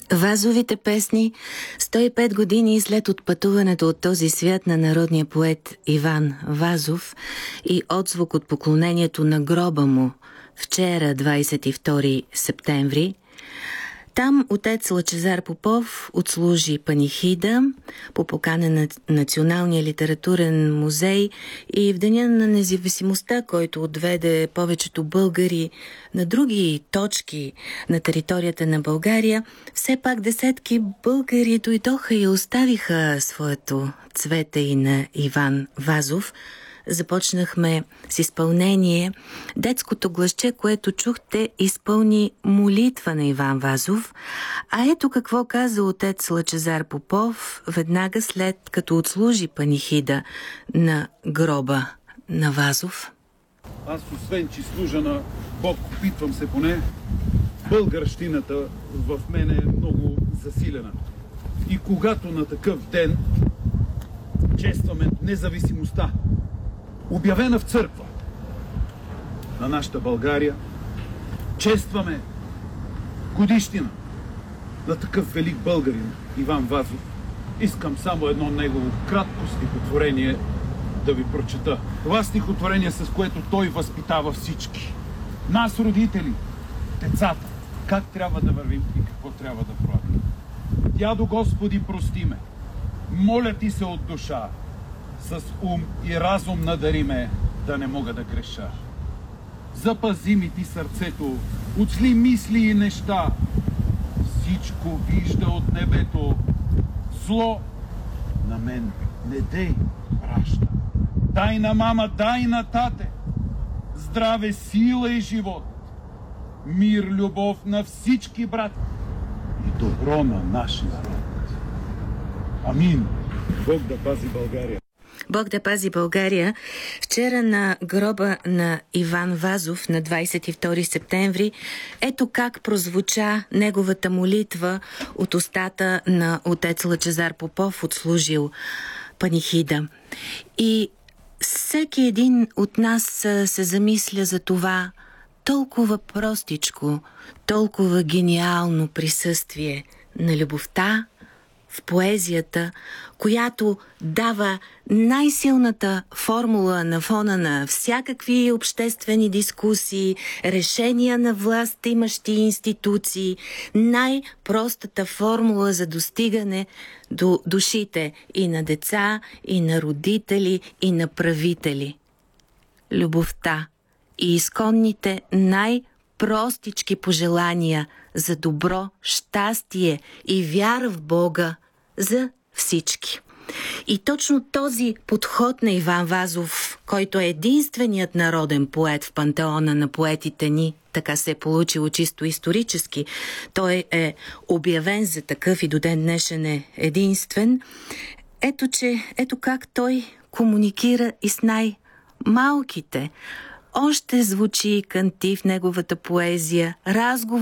Вазовите песни 105 години след отпътуването от този свят на народния поет Иван Вазов и отзвук от поклонението на гроба му вчера, 22 септември. Там отец Лъчезар Попов отслужи панихида по покана на Националния литературен музей и в Деня на независимостта, който отведе повечето българи на други точки на територията на България, все пак десетки българи дойдоха и оставиха своето цвете и на Иван Вазов. Започнахме с изпълнение. Детското гласче, което чухте, изпълни молитва на Иван Вазов. А ето какво каза отец Лъчезар Попов веднага след като отслужи панихида на гроба на Вазов. Аз освен, че служа на Бог, опитвам се поне, българщината в мен е много засилена. И когато на такъв ден честваме независимостта, обявена в църква на нашата България, честваме годишнина на такъв велик българин Иван Вазов. Искам само едно негово кратко стихотворение да ви прочета. Това стихотворение, с което той възпитава всички. Нас, родители, децата, как трябва да вървим и какво трябва да правим. Дядо Господи, прости ме, моля ти се от душа, с ум и разум надари ме, да не мога да греша. Запази ми ти сърцето от зли мисли и неща. Всичко вижда от небето. Зло на мен не дей праща. Дай на мама, дай на тате здраве, сила и живот, мир, любов на всички брати и добро на нашия народ. Амин. Бог да пази България. Бог да пази България. Вчера на гроба на Иван Вазов на 22 септември ето как прозвуча неговата молитва от устата на отец Лъчезар Попов, отслужил панихида. И всеки един от нас се замисля за това толкова простичко, толкова гениално присъствие на любовта в поезията, която дава най-силната формула на фона на всякакви обществени дискусии, решения на власт имащи институции, най-простата формула за достигане до душите и на деца, и на родители, и на правители. Любовта и изконните най-простички пожелания за добро, щастие и вяра в Бога за всички. И точно този подход на Иван Вазов, който е единственият народен поет в пантеона на поетите ни, така се е получило чисто исторически, той е обявен за такъв и до ден днешен е единствен, ето как той комуникира и с най-малките. Още звучи канти в неговата поезия, разговор